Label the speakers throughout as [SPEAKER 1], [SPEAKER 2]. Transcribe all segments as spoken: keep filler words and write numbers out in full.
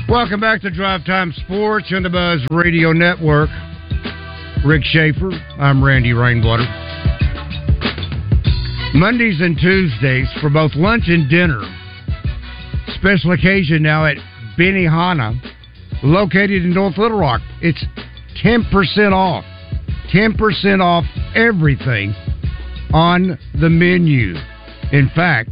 [SPEAKER 1] Welcome back to Drive Time Sports on the Buzz Radio Network. Rick Schaefer, I'm Randy Rainwater. Mondays and Tuesdays for both lunch and dinner. Special occasion now at Benihana, located in North Little Rock. It's ten percent off. ten percent off everything on the menu. In fact,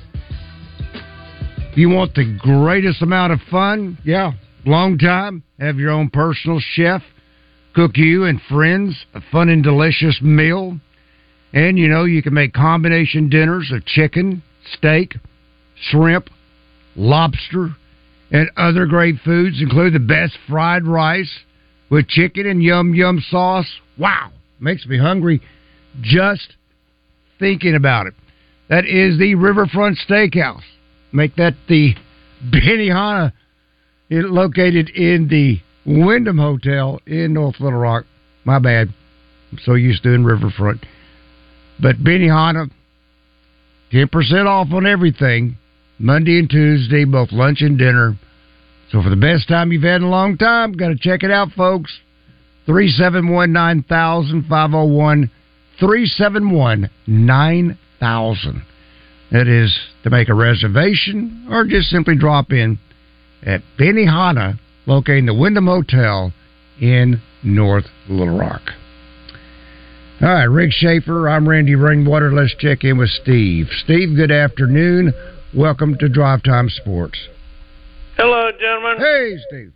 [SPEAKER 1] if you want the greatest amount of fun, yeah, long time, have your own personal chef, cook you and friends a fun and delicious meal. And, you know, you can make combination dinners of chicken, steak, shrimp, lobster, and other great foods, include the best fried rice with chicken and yum-yum sauce. Wow, makes me hungry just thinking about it. That is the Riverfront Steakhouse. Make that the Benihana, located in the Wyndham Hotel in North Little Rock. My bad. I'm so used to doing Riverfront. But Benihana, ten percent off on everything, Monday and Tuesday, both lunch and dinner. So for the best time you've had in a long time, got to check it out, folks. three seven one, nine thousand, five oh one, three seven one, nine thousand. That is to make a reservation or just simply drop in at Benihana, located in the Wyndham Hotel in North Little Rock. All right, Rick Schaefer, I'm Randy Rainwater. Let's check in with Steve. Steve, good afternoon. Welcome to Drive Time Sports.
[SPEAKER 2] Hello, gentlemen.
[SPEAKER 1] Hey, Steve.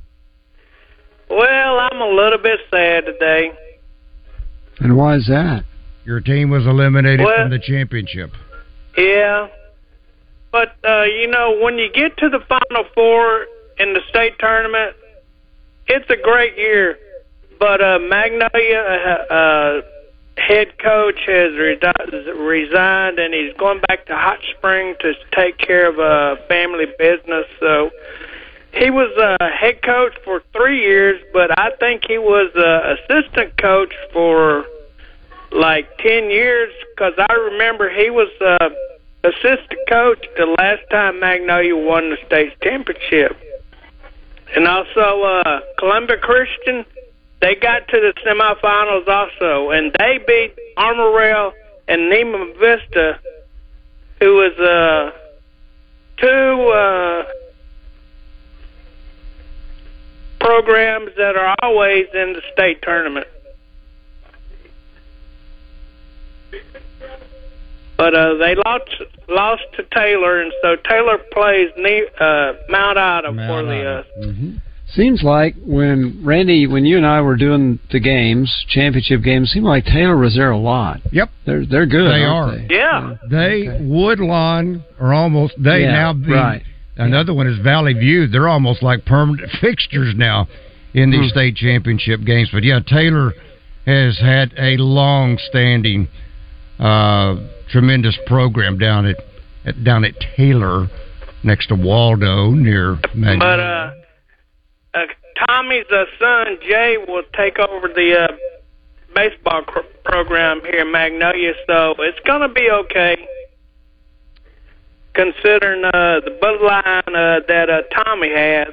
[SPEAKER 2] Well, I'm a little bit sad today.
[SPEAKER 3] And why is that?
[SPEAKER 1] Your team was eliminated
[SPEAKER 2] well,
[SPEAKER 1] from the championship.
[SPEAKER 2] Yeah. But, uh, you know, when you get to the Final Four in the state tournament, it's a great year. But uh, Magnolia uh, uh, head coach has re- resigned, and he's going back to Hot Spring to take care of a family business. So he was a head coach for three years, but I think he was an assistant coach for like ten years, because I remember he was uh, assistant coach the last time Magnolia won the state championship. And also uh, Columbia Christian, they got to the semifinals also, and they beat Armor Rail and Neiman Vista, who was uh, two uh, programs that are always in the state tournament. But uh, they lost lost to Taylor, and so Taylor plays uh, Mount Ida Mount for the. Uh,
[SPEAKER 3] mm-hmm. Seems like when Randy, when you and I were doing the games, championship games, seemed like Taylor was there a lot.
[SPEAKER 1] Yep,
[SPEAKER 3] they're they're good.
[SPEAKER 1] They
[SPEAKER 3] aren't
[SPEAKER 1] are.
[SPEAKER 3] They?
[SPEAKER 2] Yeah,
[SPEAKER 1] they
[SPEAKER 3] okay.
[SPEAKER 1] Woodlawn are almost. They
[SPEAKER 3] yeah,
[SPEAKER 1] now be
[SPEAKER 3] right.
[SPEAKER 1] Another one is Valley View. They're almost like permanent fixtures now in these hmm. state championship games. But yeah, Taylor has had a long-standing. Uh, tremendous program down at, at down at Taylor, next to Waldo, near Magnolia.
[SPEAKER 2] But uh, uh, Tommy's uh, son Jay will take over the uh, baseball cr- program here in Magnolia, so it's going to be okay, considering uh, the bloodline uh, that uh, Tommy has.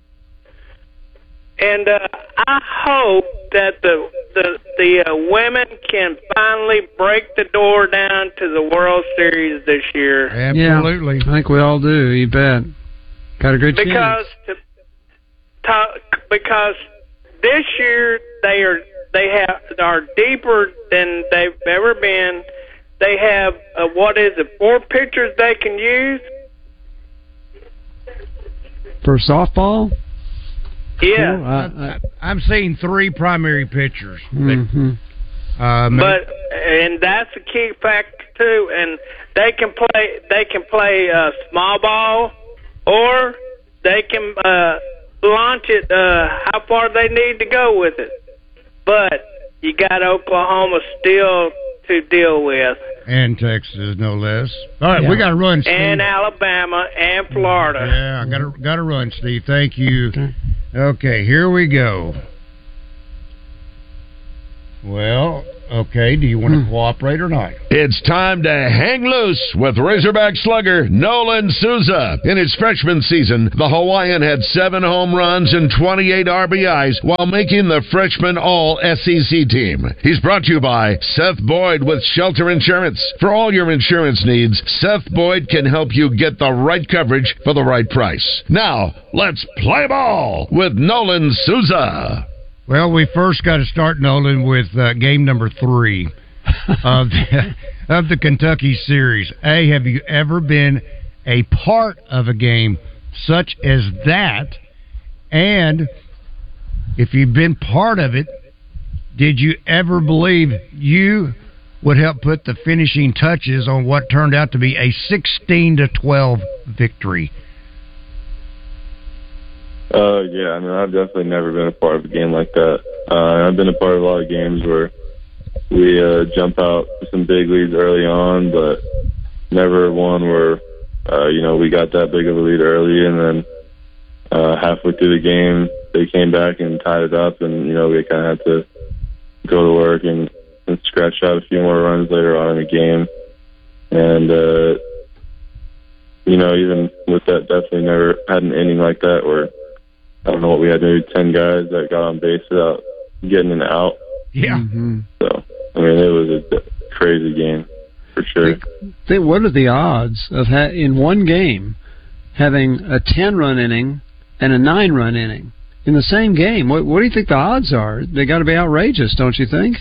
[SPEAKER 2] And uh, I hope that the the the uh, women can finally break the door down to the World Series this year.
[SPEAKER 1] Absolutely,
[SPEAKER 3] yeah, I think we all do. You bet. Got a good
[SPEAKER 2] because
[SPEAKER 3] chance.
[SPEAKER 2] To, to, because this year they are they have are deeper than they've ever been. They have uh, what is it? Four pitchers they can use
[SPEAKER 3] for softball.
[SPEAKER 2] Yeah,
[SPEAKER 3] cool. I, I,
[SPEAKER 1] I'm seeing three primary pitchers.
[SPEAKER 3] Mm-hmm.
[SPEAKER 1] That, uh,
[SPEAKER 2] but and that's a key factor too. And they can play. They can play uh, small ball, or they can uh, launch it. Uh, how far they need to go with it. But you got Oklahoma still to deal with,
[SPEAKER 1] and Texas no less. All right,
[SPEAKER 3] yeah.
[SPEAKER 1] we got to run, Steve.
[SPEAKER 2] And Alabama and Florida.
[SPEAKER 1] Yeah, I got to got to run, Steve. Thank you.
[SPEAKER 3] Okay.
[SPEAKER 1] Okay, here we go. Well, Okay, do you want to cooperate or not?
[SPEAKER 4] It's time to hang loose with Razorback slugger Nolan Souza. In his freshman season, the Hawaiian had seven home runs and twenty-eight R B Is while making the freshman All-S E C team. He's brought to you by Seth Boyd with Shelter Insurance. For all your insurance needs, Seth Boyd can help you get the right coverage for the right price. Now, let's play ball with Nolan Souza.
[SPEAKER 1] Well, we first got to start, Nolan, with uh, game number three of the, of the Kentucky series. A, have you ever been a part of a game such as that? And if you've been part of it, did you ever believe you would help put the finishing touches on what turned out to be a sixteen to twelve victory?
[SPEAKER 5] Uh, yeah, I mean, I've definitely never been a part of a game like that. Uh, I've been a part of a lot of games where we uh, jump out with some big leads early on, but never one where, uh, you know, we got that big of a lead early, and then uh, halfway through the game, they came back and tied it up, and, you know, we kind of had to go to work and, and scratch out a few more runs later on in the game. And, uh, you know, even with that, definitely never had an inning like that where, I don't know what we had, maybe ten guys that got on base without getting an out.
[SPEAKER 1] Yeah.
[SPEAKER 3] Mm-hmm.
[SPEAKER 5] So, I mean, it was a crazy game, for sure.
[SPEAKER 3] Think, think, what are the odds of, ha- in one game, having a ten-run inning and a nine-run inning in the same game? What, what do you think the odds are? They got to be outrageous, don't you think?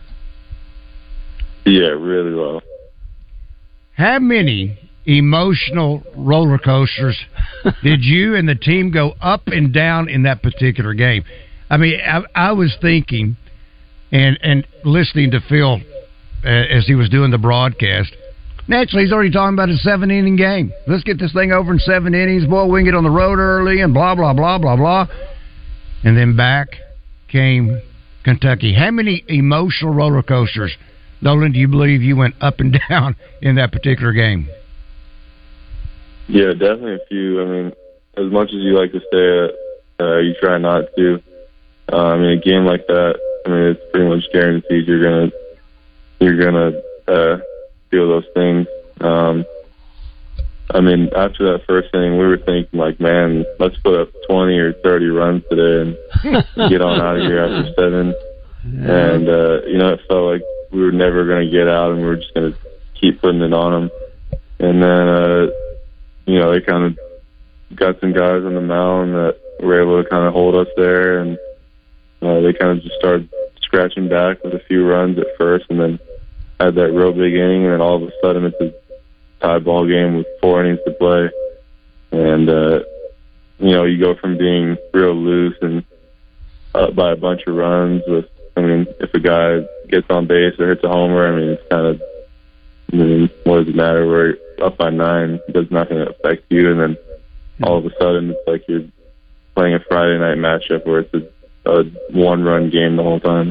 [SPEAKER 5] Yeah, really low.
[SPEAKER 1] How many emotional roller coasters did you and the team go up and down in that particular game? I mean, I, I was thinking and and listening to Phil uh, as he was doing the broadcast. Naturally, he's already talking about a seven-inning game. Let's get this thing over in seven innings. Boy, we can get on the road early and blah, blah, blah, blah, blah. And then back came Kentucky. How many emotional roller coasters, Nolan, do you believe you went up and down in that particular game?
[SPEAKER 5] Yeah, definitely a few. I mean, as much as you like to say it, uh, you try not to. Uh, I mean, a game like that, I mean, it's pretty much guaranteed you're gonna you're gonna uh, feel those things. Um, I mean, after that first inning, we were thinking like, man, let's put up twenty or thirty runs today and get on out of here after seven. Yeah. And uh, you know, it felt like we were never gonna get out, and we were just gonna keep putting it on them. And then. Uh, You know, they kind of got some guys on the mound that were able to kind of hold us there, and uh, they kind of just started scratching back with a few runs at first, and then had that real big inning, and then all of a sudden it's a tie ball game with four innings to play. And, uh, you know, you go from being real loose and up by a bunch of runs with, I mean, if a guy gets on base or hits a homer, I mean, it's kind of, I mean, what does it matter? We're up by nine. That's not going to affect you. And then all of a sudden, it's like you're playing a Friday night matchup where it's a, a one-run game the whole time.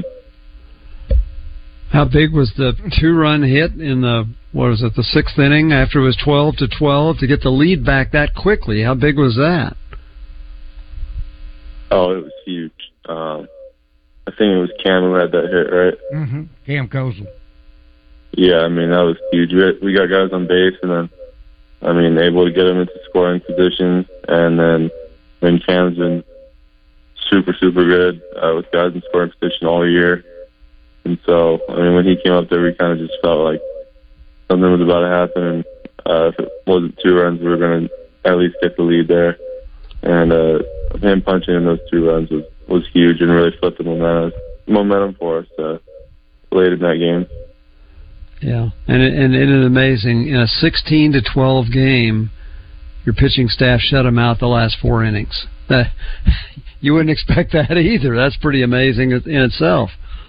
[SPEAKER 3] How big was the two-run hit in the, what was it, the sixth inning after it was twelve to twelve to get the lead back that quickly? How big was that?
[SPEAKER 5] Oh, it was huge. Um, I think it was Cam who had that hit, right?
[SPEAKER 1] Mm-hmm. Cam Kozel.
[SPEAKER 5] Yeah, I mean, that was huge. We, had, we got guys on base, and then, I mean, able to get them into scoring position. And then, I mean, Cam's been super, super good uh, with guys in scoring position all year. And so, I mean, when he came up there, we kind of just felt like something was about to happen. And uh, if it wasn't two runs, we were going to at least get the lead there. And uh, him punching in those two runs was, was huge and really flipped the momentum, momentum for us uh, late in that game.
[SPEAKER 3] Yeah, and it, and it is amazing. In a sixteen to twelve game, your pitching staff shut them out the last four innings. That, you wouldn't expect that either. That's pretty amazing in itself.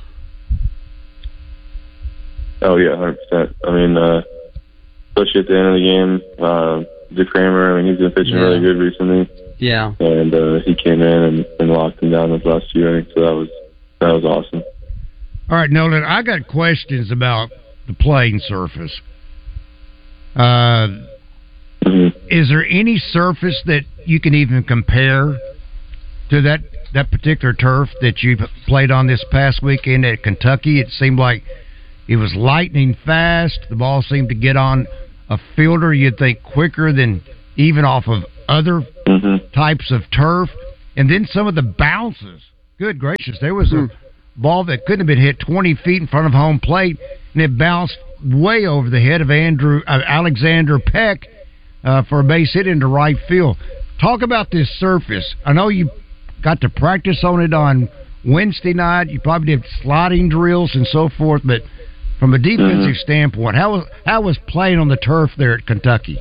[SPEAKER 5] Oh, yeah, one hundred percent. I mean, uh, especially at the end of the game, uh, Dick Kramer, I mean, he's been pitching yeah. really good recently.
[SPEAKER 3] Yeah.
[SPEAKER 5] And uh, he came in and, and locked him down those last few innings, so that was, that was awesome.
[SPEAKER 1] All right, Nolan, I got questions about the playing surface. Uh,
[SPEAKER 5] mm-hmm.
[SPEAKER 1] Is there any surface that you can even compare to that, that particular turf that you played on this past weekend at Kentucky? It seemed like it was lightning fast. The ball seemed to get on a fielder, you'd think, quicker than even off of other mm-hmm. types of turf. And then some of the bounces. Good gracious, there was a ball that couldn't have been hit twenty feet in front of home plate, and it bounced way over the head of Andrew uh, Alexander Peck uh, for a base hit into right field. Talk about this surface. I know you got to practice on it on Wednesday night. You probably did sliding drills and so forth, but from a defensive mm-hmm. standpoint, how was how was playing on the turf there at Kentucky?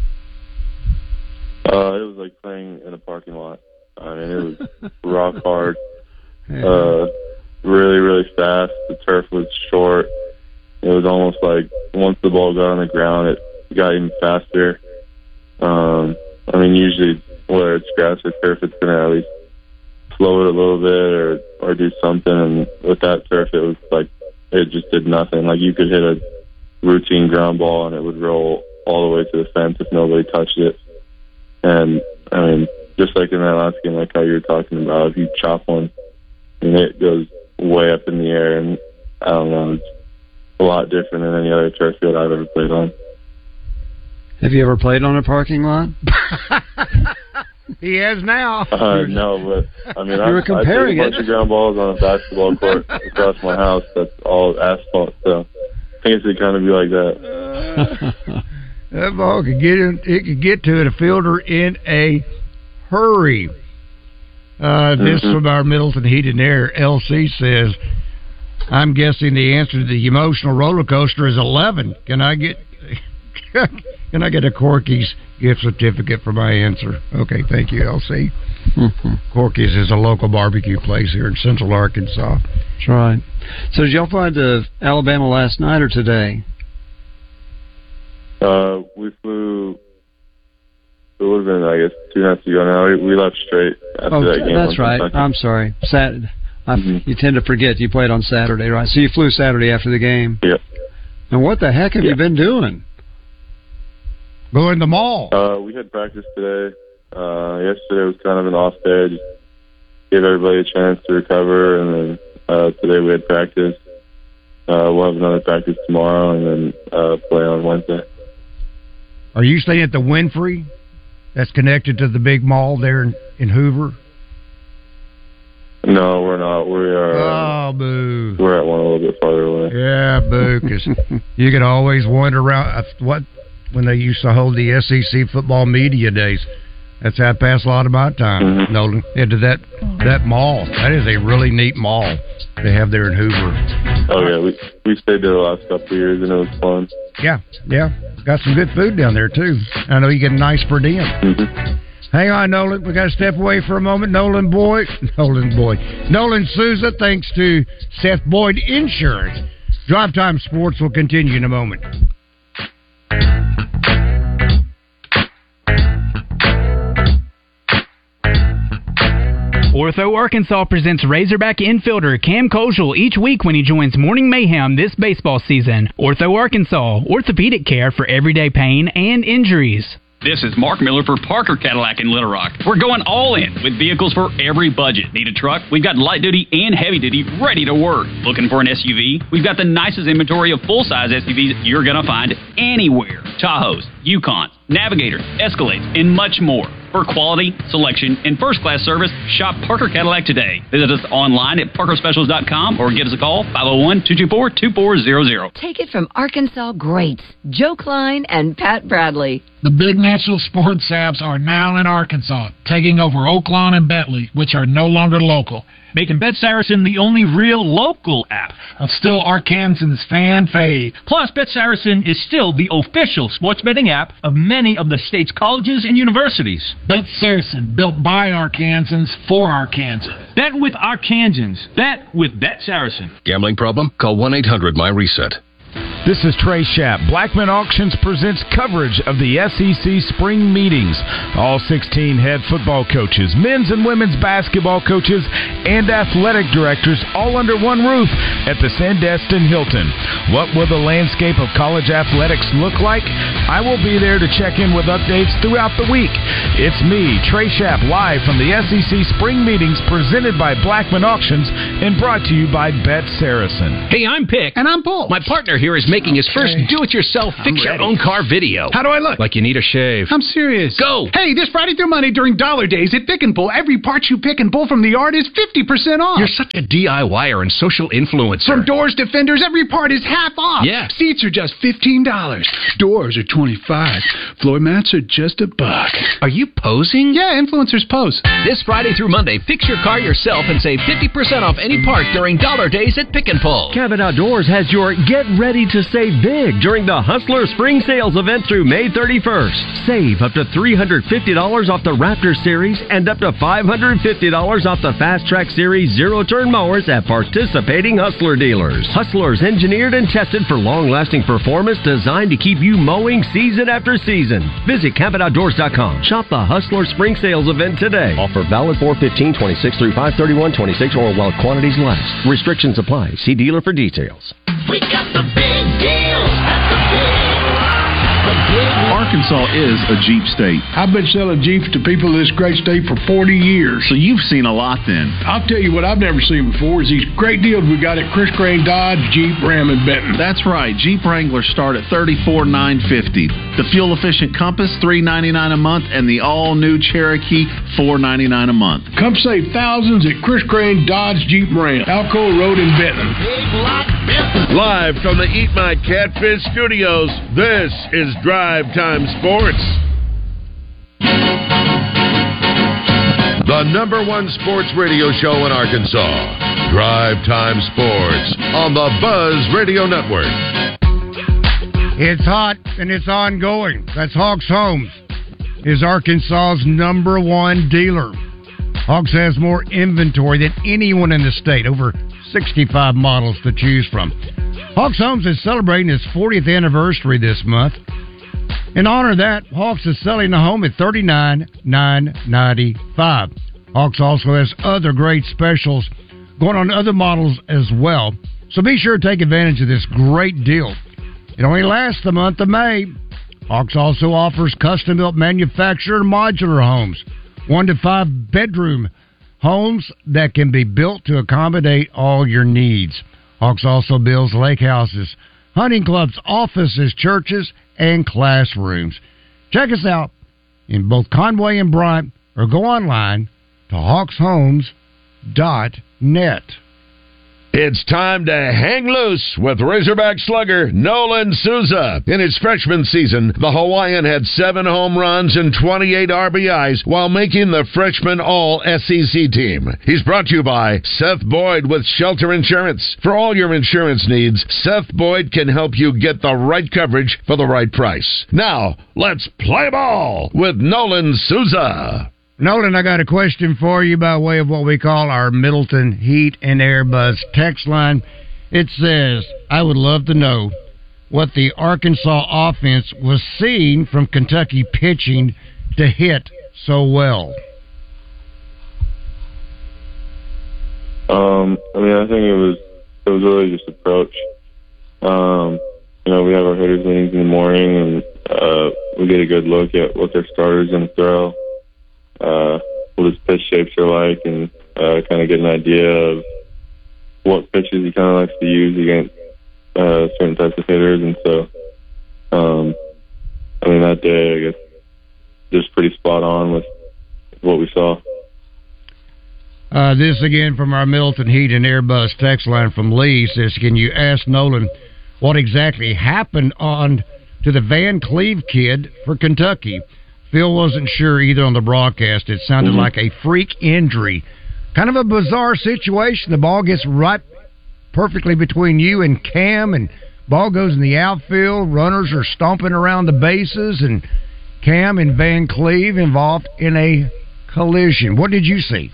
[SPEAKER 5] Uh, it was like playing in a parking lot. I mean, it was rock hard, uh, really, really fast. The turf was short. It was almost like once the ball got on the ground, it got even faster. Um, I mean, usually whether it's grass or turf, it's going to at least slow it a little bit or, or do something. And with that turf, it was like it just did nothing. Like you could hit a routine ground ball and it would roll all the way to the fence if nobody touched it. And, I mean, just like in that last game, like how you were talking about, if you chop one, I mean, it goes way up in the air, and I don't know, it's a lot different than any other turf field I've ever played on.
[SPEAKER 3] Have you ever played on a parking lot?
[SPEAKER 1] He has now.
[SPEAKER 5] Uh, no, but I mean, I, I take a bunch
[SPEAKER 3] it.
[SPEAKER 5] of ground balls on a basketball court across my house that's all asphalt, so I think it should kind of be like that.
[SPEAKER 1] Uh, that ball could get in, it could get to it, a fielder in a hurry. Uh, this mm-hmm. from our Middleton Heat and Air. L C says, I'm guessing the answer to the emotional roller coaster is eleven. Can I get can I get a Corky's gift certificate for my answer? Okay, thank you, L C. Mm-hmm. Corky's is a local barbecue place here in Central Arkansas.
[SPEAKER 3] That's right. So did y'all fly to Alabama last night or today?
[SPEAKER 5] Uh, we flew. It would have been, I guess, two nights ago now. We, we left straight after
[SPEAKER 3] oh,
[SPEAKER 5] that game.
[SPEAKER 3] That's right. Kentucky. I'm sorry. Saturday.
[SPEAKER 5] Mm-hmm.
[SPEAKER 3] You tend to forget you played on Saturday, right? So you flew Saturday after the game.
[SPEAKER 5] Yep.
[SPEAKER 3] And what the heck have
[SPEAKER 5] yep.
[SPEAKER 3] you been doing?
[SPEAKER 1] Going to the mall.
[SPEAKER 5] Uh, we had practice today. Uh, yesterday was kind of an off day. Just gave everybody a chance to recover, and then uh, today we had practice. Uh, we'll have another practice tomorrow, and then uh, play on Wednesday.
[SPEAKER 1] Are you staying at the Winfrey? That's connected to the big mall there in, in Hoover?
[SPEAKER 5] No, we're not. We are.
[SPEAKER 1] Oh, uh, boo.
[SPEAKER 5] We're at one a little bit farther away.
[SPEAKER 1] Yeah, boo, because you could always wander around. What when they used to hold the S E C football media days. That's how I pass a lot of my time, mm-hmm. Nolan. Into that that mall. That is a really neat mall they have there in Hoover.
[SPEAKER 5] Oh, yeah. We, we stayed there the last couple of years, and it was fun.
[SPEAKER 1] Yeah, yeah. Got some good food down there, too. I know you get a nice per diem.
[SPEAKER 5] Mm-hmm.
[SPEAKER 1] Hang on, Nolan. We got to step away for a moment. Nolan Boyd. Nolan Boyd. Nolan Souza, thanks to Seth Boyd Insurance. Drive Time Sports will continue in a moment.
[SPEAKER 6] Ortho Arkansas presents Razorback infielder Cam Kojal each week when he joins Morning Mayhem this baseball season. Ortho Arkansas, orthopedic care for everyday pain and injuries.
[SPEAKER 7] This is Mark Miller for Parker Cadillac in Little Rock. We're going all in with vehicles for every budget. Need a truck? We've got light duty and heavy duty ready to work. Looking for an S U V? We've got the nicest inventory of full-size S U Vs you're going to find anywhere. Tahoes, Yukons, Navigators, Escalades, and much more. For quality, selection, and first-class service, shop Parker Cadillac today. Visit us online at parker specials dot com or give us a call, five oh one, two two four, two four zero zero.
[SPEAKER 8] Take it from Arkansas greats, Joe Klein and Pat Bradley.
[SPEAKER 9] The big national sports apps are now in Arkansas, taking over Oaklawn and Bentley, which are no longer local.
[SPEAKER 10] Making Bet Saracen the only real local app.
[SPEAKER 9] I'm still Arkansans' fan fave.
[SPEAKER 10] Plus, Bet Saracen is still the official sports betting app of many of the state's colleges and universities.
[SPEAKER 9] Bet Saracen, built by Arkansans for Arkansans.
[SPEAKER 10] Bet with Arkansans. Bet with Bet Saracen.
[SPEAKER 11] Gambling problem? Call one eight hundred my reset. This is Trey Schapp. Blackman Auctions presents coverage of the S E C spring meetings. All sixteen head football coaches, men's and women's basketball coaches, and athletic directors all under one roof at the Sandestin Hilton. What will the landscape of college athletics look like? I will be there to check in with updates throughout the week. It's me, Trey Schapp, live from the S E C spring meetings presented by Blackman Auctions and brought to you by Bet Saracen.
[SPEAKER 12] Hey, I'm Pick.
[SPEAKER 13] And I'm Bull.
[SPEAKER 12] My partner here is making his first
[SPEAKER 13] Okay.
[SPEAKER 12] do-it-yourself fix-your-own-car video.
[SPEAKER 13] How do I look?
[SPEAKER 12] Like you need a shave.
[SPEAKER 13] I'm serious.
[SPEAKER 12] Go!
[SPEAKER 13] Hey, this Friday through Monday during Dollar Days at Pick and Pull, every part you pick and pull from the yard is fifty percent off.
[SPEAKER 12] You're such a DIYer and social influencer.
[SPEAKER 13] From doors to fenders, every part is half off.
[SPEAKER 12] Yeah.
[SPEAKER 13] Seats are just fifteen dollars. Doors are twenty-five dollars. Floor mats are just a buck.
[SPEAKER 12] Are you posing?
[SPEAKER 13] Yeah, influencers pose.
[SPEAKER 12] This Friday through Monday, fix your car yourself and save fifty percent off any part during Dollar Days at Pick and Pull.
[SPEAKER 14] Cabot Outdoors has your Get Ready to Save Big during the Hustler Spring Sales event through May thirty-first. Save up to three hundred fifty dollars off the Raptor Series and up to five hundred fifty dollars off the Fast Track Series zero-turn mowers at participating Hustler dealers. Hustlers engineered and tested for long-lasting performance designed to keep you mowing season after season. Visit Cabot Outdoors dot com. Shop the Hustler Spring Sales event today. Offer valid four fifteen twenty-six through five thirty-one twenty-six or while quantities last. Restrictions apply. See dealer for details.
[SPEAKER 15] We got the big deals at the big.
[SPEAKER 16] Arkansas is a Jeep state.
[SPEAKER 17] I've been selling Jeeps to people in this great state for forty years.
[SPEAKER 16] So you've seen a lot then.
[SPEAKER 17] I'll tell you what I've never seen before is these great deals we got at Chris Crane Dodge, Jeep, Ram, and Benton.
[SPEAKER 16] That's right. Jeep Wranglers start at thirty-four thousand nine hundred fifty dollars. The fuel-efficient Compass, three hundred ninety-nine dollars a month, and the all-new Cherokee, four hundred ninety-nine dollars a month.
[SPEAKER 17] Come save thousands at Chris Crane Dodge, Jeep, Ram, Alcoa Road in Benton.
[SPEAKER 4] Live from the Eat My Catfish studios, this is Drive Time Sports. The number one sports radio show in Arkansas. Drive Time Sports on the Buzz Radio Network.
[SPEAKER 1] It's hot and it's ongoing. That's Hawks Homes, is Arkansas's number one dealer. Hawks has more inventory than anyone in the state, over sixty-five models to choose from. Hawks Homes is celebrating its fortieth anniversary this month. In honor of that, Hawks is selling a home at thirty-nine thousand nine hundred ninety-five dollars. Hawks also has other great specials going on other models as well. So be sure to take advantage of this great deal. It only lasts the month of May. Hawks also offers custom-built manufactured modular homes, one to five bedroom homes that can be built to accommodate all your needs. Hawks also builds lake houses, hunting clubs, offices, churches, and classrooms. Check us out in both Conway and Bryant, or go online to hawks homes dot net.
[SPEAKER 4] It's time to hang loose with Razorback slugger Nolan Souza. In his freshman season, the Hawaiian had seven home runs and twenty-eight R B Is while making the freshman All-S E C team. He's brought to you by Seth Boyd with Shelter Insurance. For all your insurance needs, Seth Boyd can help you get the right coverage for the right price. Now, let's play ball with Nolan Souza.
[SPEAKER 1] Nolan, I got a question for you by way of what we call our Middleton Heat and Air Buzz text line. It says, I would love to know what the Arkansas offense was seeing from Kentucky pitching to hit so well.
[SPEAKER 5] Um, I mean, I think it was it was really just approach. Um, you know, we have our hitters meetings in the morning, and uh, we get a good look at what their starters going to throw. Uh, what his pitch shapes are like, and uh, kind of get an idea of what pitches he kind of likes to use against uh, certain types of hitters. And so, um, I mean, that day, I guess, just pretty spot on with what we saw.
[SPEAKER 1] Uh, this again from our Middleton Heat and Airbus text line from Lee says, can you ask Nolan what exactly happened on to the Van Cleve kid for Kentucky? Phil wasn't sure either on the broadcast. It sounded mm-hmm. like a freak injury. Kind of a bizarre situation. The ball gets right perfectly between you and Cam, and ball goes in the outfield. Runners are stomping around the bases, and Cam and Van Cleve involved in a collision. What did you see?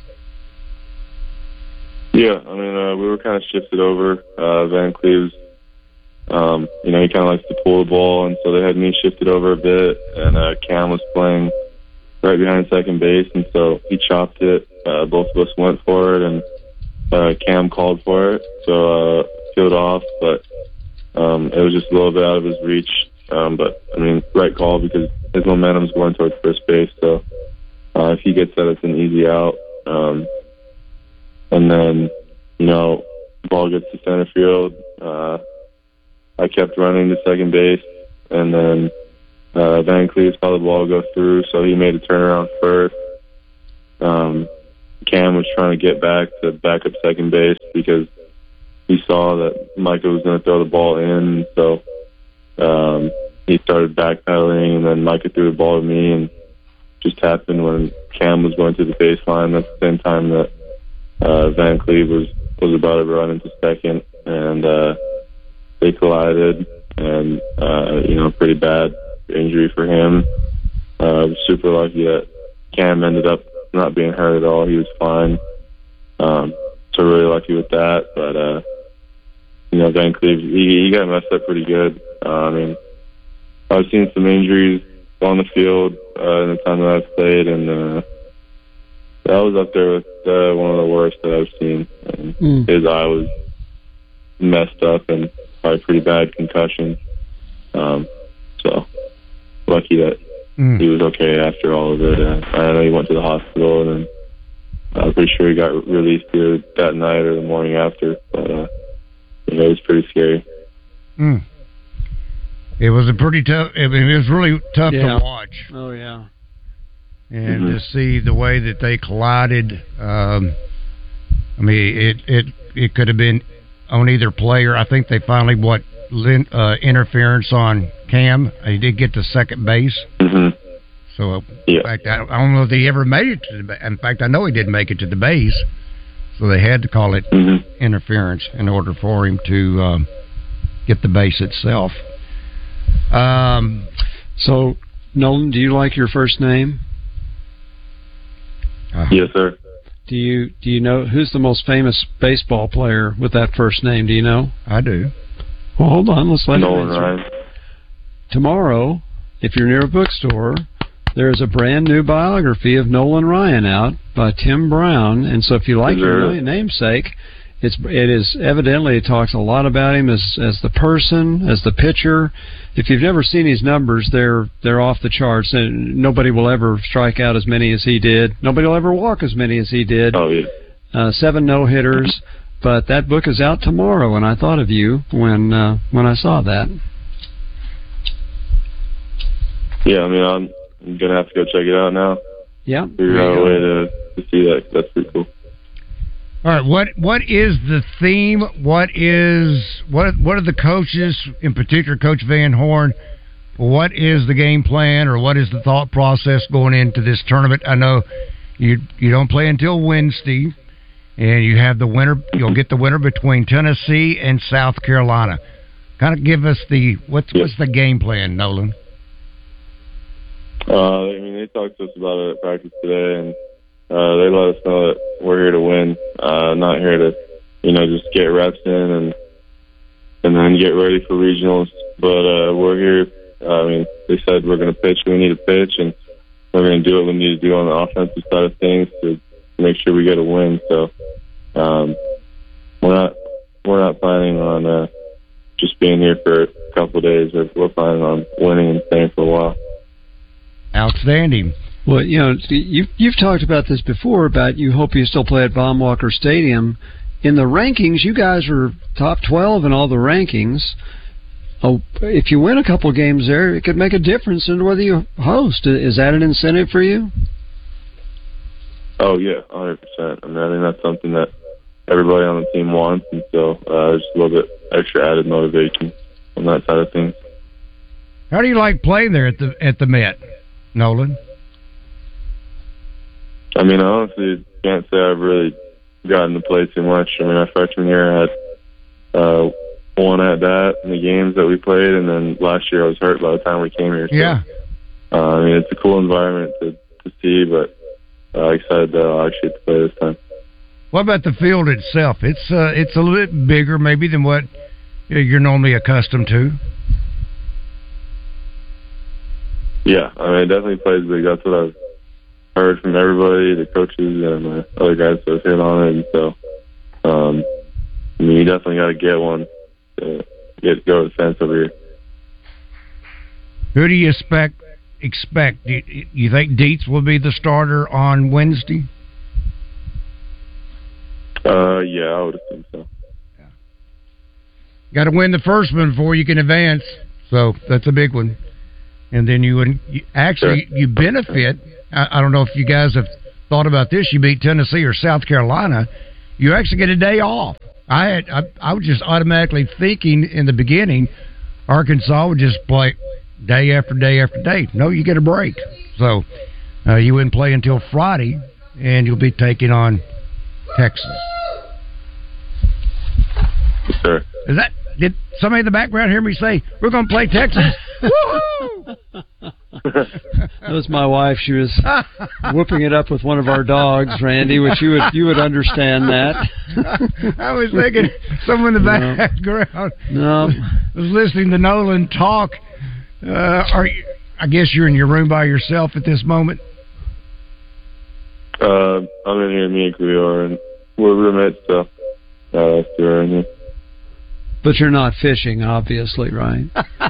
[SPEAKER 5] Yeah, I mean, uh, we were kind of shifted over. Uh, Van Cleve's Um, you know, he kind of likes to pull the ball, and so they had me shifted over a bit, and uh, Cam was playing right behind second base, and so he chopped it. Uh, both of us went for it, and uh, Cam called for it, so uh, peeled off, but um, it was just a little bit out of his reach. Um, but, I mean, right call because his momentum's going towards first base, so uh, if he gets that, it's an easy out. Um, and then, you know, ball gets to center field. Uh, I kept running to second base, and then uh, Van Cleve saw the ball go through, so he made a turnaround first. Um, Cam was trying to get back to back up second base because he saw that Micah was going to throw the ball in, so um, he started backpedaling, and then Micah threw the ball to me, and just happened when Cam was going to the baseline at the same time that uh, Van Cleve was, was about to run into second, and uh, they collided, and, uh, you know, pretty bad injury for him. Uh, I was super lucky that Cam ended up not being hurt at all. He was fine. Um, so really lucky with that. But, uh, you know, Van Cleve, he, he got messed up pretty good. Uh, I mean, I've seen some injuries on the field uh, in the time that I've played, and uh, that was up there with uh, one of the worst that I've seen. And mm. His eye was messed up and probably pretty bad concussion. Um, so lucky that mm. he was okay after all of it. Uh, I know he went to the hospital, and then I'm pretty sure he got released either that night or the morning after. But uh, you know, it was pretty scary.
[SPEAKER 1] Mm. It was a pretty tough. I mean, it was really tough
[SPEAKER 3] yeah.
[SPEAKER 1] to watch.
[SPEAKER 3] Oh yeah,
[SPEAKER 1] and
[SPEAKER 5] mm-hmm.
[SPEAKER 1] to see the way that they collided. Um, I mean, it it it could have been on either player. I think they finally what uh, interference on Cam. He did get to second base.
[SPEAKER 5] Mm-hmm.
[SPEAKER 1] So,
[SPEAKER 5] yeah.
[SPEAKER 1] in fact, I, I don't know if he ever made it to the. In fact, I know he didn't make it to the base. So they had to call it
[SPEAKER 5] mm-hmm.
[SPEAKER 1] interference in order for him to um, get the base itself. Um.
[SPEAKER 3] So, Nolan, do you like your first name?
[SPEAKER 1] Uh,
[SPEAKER 5] yes, sir.
[SPEAKER 3] Do you do you know who's the most famous baseball player with that first name? Do you know?
[SPEAKER 1] I do.
[SPEAKER 3] Well, hold on. Let's let
[SPEAKER 5] Nolan
[SPEAKER 3] him answer.
[SPEAKER 5] Ryan.
[SPEAKER 3] Tomorrow, if you're near a bookstore, there is a brand new biography of Nolan Ryan out by Tim Brown, and so if you like your namesake, it's it is evidently it talks a lot about him as as the person, as the pitcher. If you've never seen his numbers, they're they're off the charts, and nobody will ever strike out as many as he did. Nobody will ever walk as many as he did.
[SPEAKER 5] Oh yeah.
[SPEAKER 3] Uh, seven no hitters, but that book is out tomorrow, and I thought of you when uh, when I saw that.
[SPEAKER 5] Yeah, I mean, I'm, I'm gonna have to go check it out now.
[SPEAKER 3] Yeah,
[SPEAKER 5] figure out a way to, to see that. That's pretty cool.
[SPEAKER 1] All right, what what is the theme? What is what what are the coaches, in particular Coach Van Horn, what is the game plan or what is the thought process going into this tournament? I know you you don't play until Wednesday, and you have the winner. You'll get the winner between Tennessee and South Carolina. Kind of give us the what's
[SPEAKER 5] yeah.
[SPEAKER 1] what's the game plan, Nolan?
[SPEAKER 5] Uh, I mean, they talked to us about it at practice today, and uh, they let us know that we're here to win, uh, not here to, you know, just get reps in and and then get ready for regionals. But uh, we're here. Uh, I mean, they said we're going to pitch when we need to pitch, and we're going to do what we need to do on the offensive side of things to make sure we get a win. So um, we're not we're not planning on uh, just being here for a couple of days. We're, we're planning on winning and staying for a while.
[SPEAKER 1] Outstanding.
[SPEAKER 3] Well, you know, you've, you've talked about this before, about you hope you still play at Baum Walker Stadium. In the rankings, you guys are top twelve in all the rankings. Oh, if you win a couple games there, it could make a difference in whether you host. Is that an incentive for you?
[SPEAKER 5] Oh, yeah, one hundred percent. I mean, I think that's something that everybody on the team wants, and so uh, there's a little bit extra added motivation on that side of things.
[SPEAKER 1] How do you like playing there at the at the Met, Nolan?
[SPEAKER 5] I mean, I honestly can't say I've really gotten to play too much. I mean, my freshman year I had uh, one at bat in the games that we played, and then last year I was hurt by the time we came here. So,
[SPEAKER 1] yeah.
[SPEAKER 5] Uh, I mean, it's a cool environment to, to see, but uh, excited that I'll actually get to play this time.
[SPEAKER 1] What about the field itself? It's uh, it's a little bit bigger maybe than what you're normally accustomed to.
[SPEAKER 5] Yeah, I mean, it definitely plays big. That's what I've heard from everybody, the coaches and the other guys that have hit on it. And so, um, I mean, you definitely got to get one to get go to the fence over here.
[SPEAKER 1] Who do you expect? Expect? Do you, you think Dietz will be the starter on Wednesday?
[SPEAKER 5] Uh, yeah, I would assume so.
[SPEAKER 1] Yeah. Got to win the first one before you can advance, so that's a big one. And then you would you, actually you benefit. I, I don't know if you guys have thought about this. You beat Tennessee or South Carolina, you actually get a day off. I had I, I was just automatically thinking in the beginning, Arkansas would just play day after day after day. No, you get a break. So uh, you wouldn't play until Friday, and you'll be taking on Texas.
[SPEAKER 5] Yes, sir.
[SPEAKER 1] Is that did somebody in the background hear me say we're going to play Texas? Woo-hoo!
[SPEAKER 3] That was my wife. She was whooping it up with one of our dogs, Randy, which you would you would understand that.
[SPEAKER 1] I was thinking someone in the background
[SPEAKER 3] no.
[SPEAKER 1] was listening to Nolan talk. Uh, are you, I guess you're in your room by yourself at this moment?
[SPEAKER 5] Uh, I'm in here, me and Cleo, and we're roommates, so uh, that's two in here.
[SPEAKER 3] But you're not fishing, obviously, right?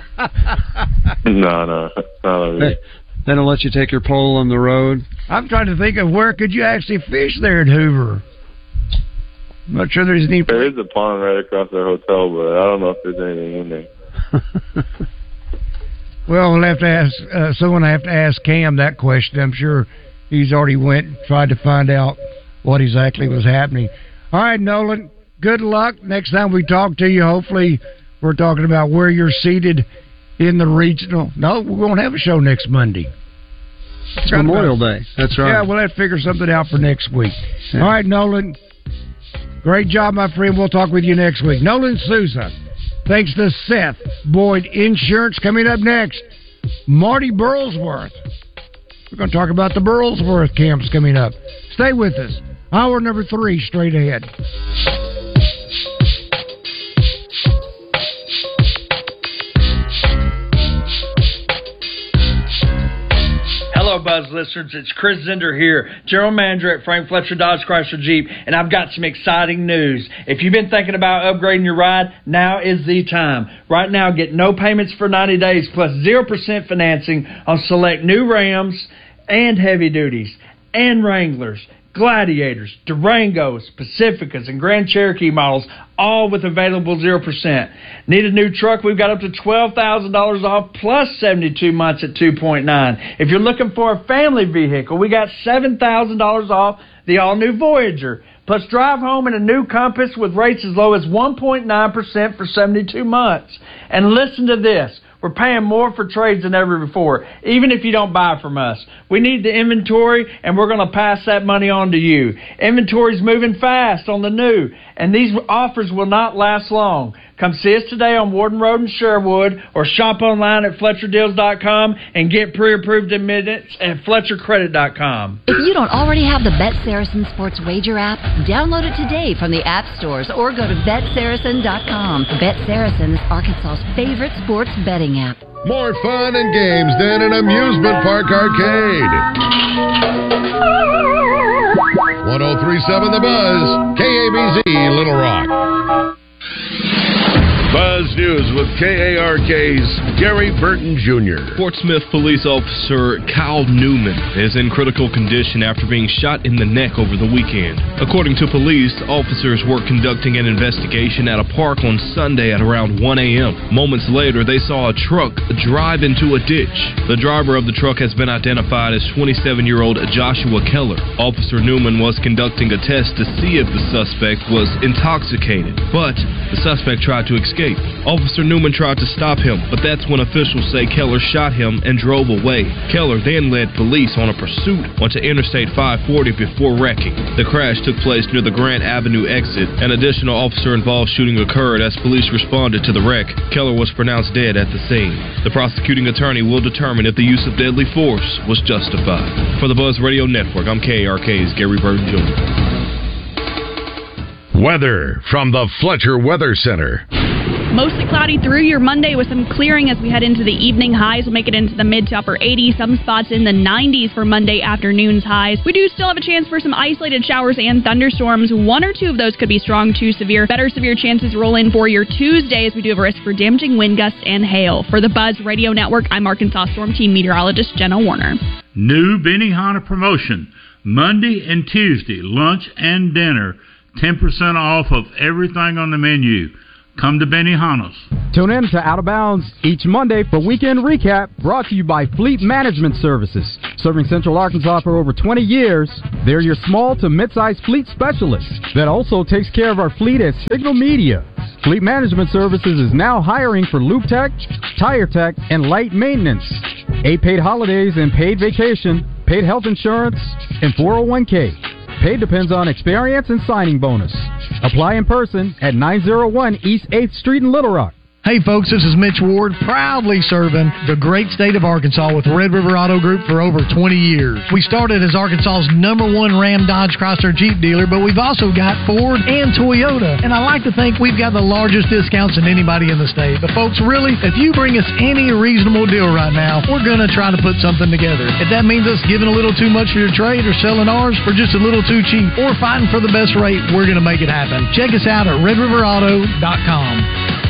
[SPEAKER 5] no, no, not over
[SPEAKER 3] they, they don't let you take your pole on the road?
[SPEAKER 1] I'm trying to think of where could you actually fish there at Hoover. I'm not sure there's any...
[SPEAKER 5] There is a pond right across our hotel, but I don't know if there's anything in there.
[SPEAKER 1] Well, we'll have to ask uh, someone. I have to ask Cam that question. I'm sure he's already went and tried to find out what exactly was happening. All right, Nolan, good luck. Next time we talk to you, hopefully we're talking about where you're seated in the regional. No, we won't have a show next Monday.
[SPEAKER 3] It's Memorial Day. That's right.
[SPEAKER 1] Yeah, we'll have to figure something out for next week. Yeah. All right, Nolan. Great job, my friend. We'll talk with you next week. Nolan Souza. Thanks to Seth Boyd Insurance. Coming up next, Marty Burlsworth. We're going to talk about the Burlsworth camps coming up. Stay with us. Hour number three straight ahead.
[SPEAKER 18] Hello, Buzz listeners. It's Chris Zender here, General Manager at Frank Fletcher Dodge Chrysler Jeep, and I've got some exciting news. If you've been thinking about upgrading your ride, now is the time. Right now, get no payments for ninety days plus zero percent financing on select new Rams and heavy duties and Wranglers, Gladiators, Durangos, Pacificas, and Grand Cherokee models, all with available zero percent. Need a new truck? We've got up to twelve thousand dollars off plus seventy-two months at two point nine. If you're looking for a family vehicle, we got seven thousand dollars off the all-new Voyager. Plus drive home in a new Compass with rates as low as one point nine percent for seventy-two months. And listen to this. We're paying more for trades than ever before, even if you don't buy from us. We need the inventory, and we're going to pass that money on to you. Inventory's moving fast on the new, and these offers will not last long. Come see us today on Warden Road in Sherwood, or shop online at Fletcher Deals dot com and get pre-approved in minutes at Fletcher Credit dot com.
[SPEAKER 8] If you don't already have the Bet Saracen Sports Wager app, download it today from the app stores or go to Bet Saracen dot com. Bet Saracen is Arkansas's favorite sports betting app.
[SPEAKER 4] More fun and games than an amusement park arcade. one oh three point seven The Buzz, K A B Z, Little Rock. Buzz News with K A R K's Gary Burton Junior
[SPEAKER 19] Fort Smith police officer Kyle Newman is in critical condition after being shot in the neck over the weekend. According to police, officers were conducting an investigation at a park on Sunday at around one a.m. Moments later, they saw a truck drive into a ditch. The driver of the truck has been identified as twenty-seven-year-old Joshua Keller. Officer Newman was conducting a test to see if the suspect was intoxicated, but the suspect tried to escape. Officer Newman tried to stop him, but that's when officials say Keller shot him and drove away. Keller then led police on a pursuit onto Interstate five forty before wrecking. The crash took place near the Grant Avenue exit. An additional officer-involved shooting occurred as police responded to the wreck. Keller was pronounced dead at the scene. The prosecuting attorney will determine if the use of deadly force was justified. For the Buzz Radio Network, I'm K A R K's Gary Burton Junior
[SPEAKER 4] Weather from the Fletcher Weather Center.
[SPEAKER 20] Mostly cloudy through your Monday with some clearing as we head into the evening. Highs will make it into the mid to upper eighties. Some spots in the nineties for Monday afternoon's highs. We do still have a chance for some isolated showers and thunderstorms. One or two of those could be strong to severe. Better severe chances roll in for your Tuesday as we do have a risk for damaging wind gusts and hail. For the Buzz Radio Network, I'm Arkansas Storm Team meteorologist Jenna Warner.
[SPEAKER 21] New Benihana promotion. Monday and Tuesday, lunch and dinner, ten percent off of everything on the menu. Come to Benihana's.
[SPEAKER 22] Tune in to Out of Bounds each Monday for Weekend Recap, brought to you by Fleet Management Services. Serving Central Arkansas for over twenty years, they're your small to mid-sized fleet specialist that also takes care of our fleet at Signal Media. Fleet Management Services is now hiring for Loop Tech, Tire Tech, and Light Maintenance. Eight paid holidays and paid vacation, paid health insurance, and four oh one k. Pay depends on experience and signing bonus. Apply in person at nine oh one East eighth Street in Little Rock.
[SPEAKER 23] Hey folks, this is Mitch Ward, proudly serving the great state of Arkansas with Red River Auto Group for over twenty years. We started as Arkansas's number one Ram Dodge Chrysler Jeep dealer, but we've also got Ford and Toyota. And I like to think we've got the largest discounts than anybody in the state. But folks, really, if you bring us any reasonable deal right now, we're going to try to put something together. If that means us giving a little too much for your trade or selling ours for just a little too cheap or fighting for the best rate, we're going to make it happen. Check us out at red river auto dot com.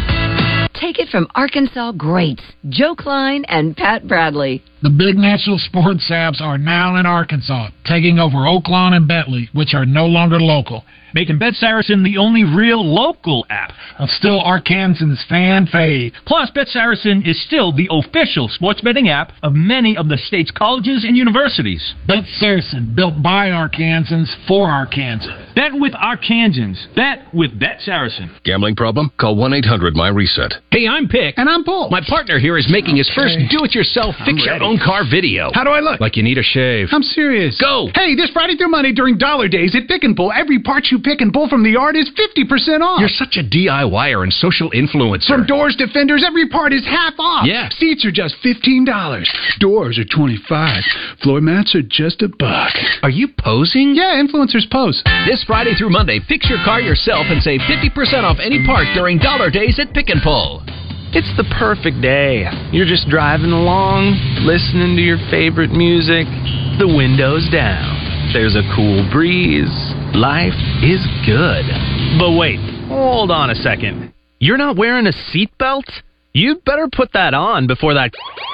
[SPEAKER 8] Take it from Arkansas greats, Joe Klein and Pat Bradley.
[SPEAKER 9] The big national sports apps are now in Arkansas, taking over Oaklawn and Bentley, which are no longer local.
[SPEAKER 10] Making Bet Saracen the only real local app.
[SPEAKER 9] Of still Arkansans' fan fave.
[SPEAKER 10] Plus, Bet Saracen is still the official sports betting app of many of the state's colleges and universities.
[SPEAKER 9] Bet Saracen, built by Arkansans for Arkansas.
[SPEAKER 10] Bet with Arkansans. Bet with Bet Saracen.
[SPEAKER 24] Gambling problem? Call one eight hundred my reset.
[SPEAKER 12] Hey, I'm Pick.
[SPEAKER 23] And I'm Paul.
[SPEAKER 12] My partner here is making his first do-it-yourself fix-your-own-car video.
[SPEAKER 23] How do I look?
[SPEAKER 12] Like you need a shave.
[SPEAKER 23] I'm serious.
[SPEAKER 12] Go!
[SPEAKER 23] Hey, this Friday through Monday during Dollar Days at Pick and Pull, every part you pick and pull from the yard is fifty percent off.
[SPEAKER 12] You're such a DIYer and social influencer.
[SPEAKER 23] From doors to fenders, every part is half off.
[SPEAKER 12] Yeah.
[SPEAKER 23] Seats are just fifteen dollars.
[SPEAKER 13] Doors are twenty-five dollars. Floor mats are just a buck.
[SPEAKER 12] Are you posing?
[SPEAKER 23] Yeah, influencers pose.
[SPEAKER 12] This Friday through Monday, fix your car yourself and save fifty percent off any part during Dollar Days at Pick and Pull.
[SPEAKER 25] It's the perfect day. You're just driving along, listening to your favorite music, the window's down. There's a cool breeze. Life is good. But wait, hold on a second. You're not wearing a seatbelt? You'd better put that on before that...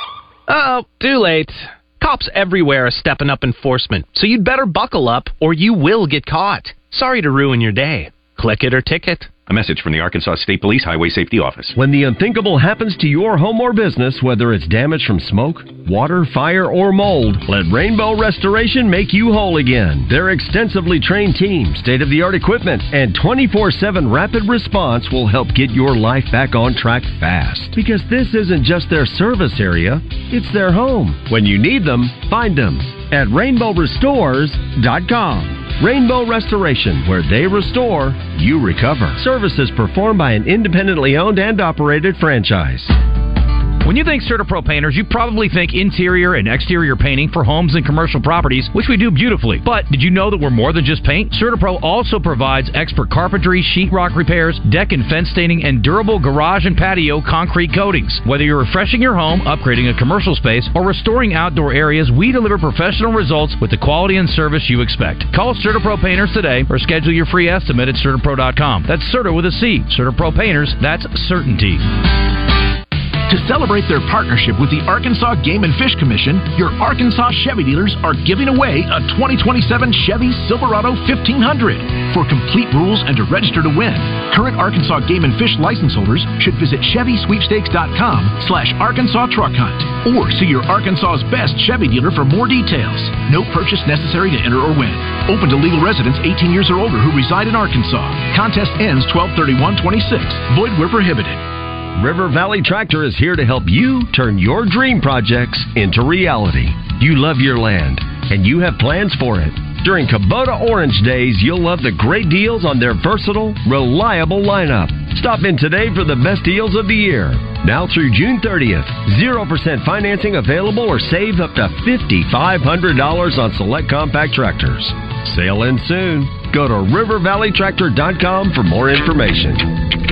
[SPEAKER 25] Uh-oh, too late. Cops everywhere are stepping up enforcement, so you'd better buckle up or you will get caught. Sorry to ruin your day. Click it or ticket.
[SPEAKER 26] A message from the Arkansas State Police Highway Safety Office.
[SPEAKER 14] When the unthinkable happens to your home or business, whether it's damage from smoke, water, fire, or mold, let Rainbow Restoration make you whole again. Their extensively trained team, state-of-the-art equipment, and twenty-four seven rapid response will help get your life back on track fast. Because this isn't just their service area, it's their home. When you need them, find them at rainbow restores dot com. Rainbow Restoration, where they restore, you recover. Services performed by an independently owned and operated franchise.
[SPEAKER 27] When you think CertaPro Painters, you probably think interior and exterior painting for homes and commercial properties, which we do beautifully. But did you know that we're more than just paint? CertaPro also provides expert carpentry, sheetrock repairs, deck and fence staining, and durable garage and patio concrete coatings. Whether you're refreshing your home, upgrading a commercial space, or restoring outdoor areas, we deliver professional results with the quality and service you expect. Call CertaPro Painters today or schedule your free estimate at Certapro dot com. That's Certa with a C. CertaPro Painters, that's certainty.
[SPEAKER 28] To celebrate their partnership with the Arkansas Game and Fish Commission, your Arkansas Chevy dealers are giving away a twenty twenty-seven Chevy Silverado fifteen hundred. For complete rules and to register to win, current Arkansas Game and Fish license holders should visit Chevy Sweepstakes dot com slash Arkansas Truck Hunt or see your Arkansas's best Chevy dealer for more details. No purchase necessary to enter or win. Open to legal residents eighteen years or older who reside in Arkansas. Contest ends twelve thirty-one twenty-six. Void where prohibited.
[SPEAKER 14] River Valley Tractor is here to help you turn your dream projects into reality. You love your land, and you have plans for it. During Kubota Orange Days, you'll love the great deals on their versatile, reliable lineup. Stop in today for the best deals of the year. Now through June thirtieth, zero percent financing available or save up to five thousand five hundred dollars on select compact tractors. Sale ends soon. Go to river valley tractor dot com for more information.